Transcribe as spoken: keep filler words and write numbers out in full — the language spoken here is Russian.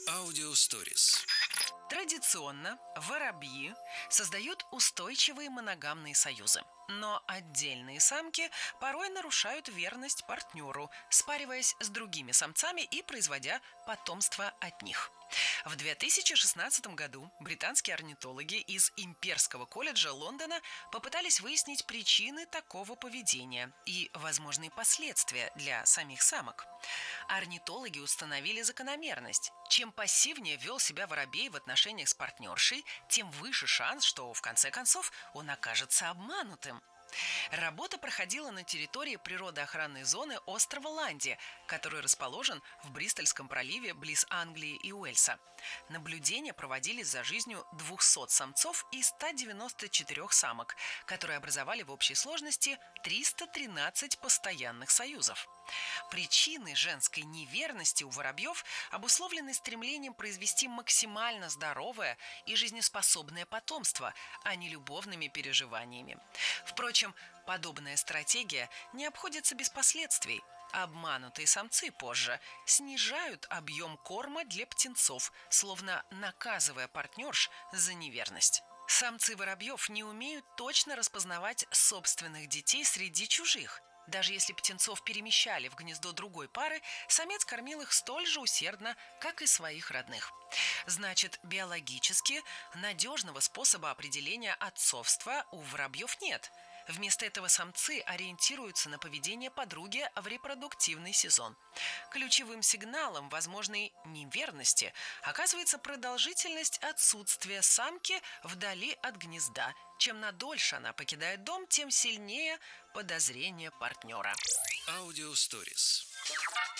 Аудиосторис. Традиционно воробьи создают устойчивые моногамные союзы. Но отдельные самки порой нарушают верность партнеру, спариваясь с другими самцами и производя потомство от них. В две тысячи шестнадцатом году британские орнитологи из Имперского колледжа Лондона попытались выяснить причины такого поведения и возможные последствия для самих самок. Орнитологи установили закономерность. Чем пассивнее вел себя воробей в отношениях с партнершей, тем выше шанс, что в конце концов он окажется обманутым. Работа проходила на территории природоохранной зоны острова Ланди, который расположен в Бристольском проливе близ Англии и Уэльса. Наблюдения проводились за жизнью двухсот самцов и ста девяноста четырёх самок, которые образовали в общей сложности триста тринадцать постоянных союзов. Причины женской неверности у воробьев обусловлены стремлением произвести максимально здоровое и жизнеспособное потомство, а не любовными переживаниями. Впрочем, подобная стратегия не обходится без последствий. Обманутые самцы позже снижают объем корма для птенцов, словно наказывая партнерш за неверность. Самцы воробьев не умеют точно распознавать собственных детей среди чужих. Даже если птенцов перемещали в гнездо другой пары, самец кормил их столь же усердно, как и своих родных. Значит, биологически надежного способа определения отцовства у воробьев нет. Вместо этого самцы ориентируются на поведение подруги в репродуктивный сезон. Ключевым сигналом возможной неверности оказывается продолжительность отсутствия самки вдали от гнезда. Чем надольше она покидает дом, тем сильнее подозрение партнера. Аудиосторис.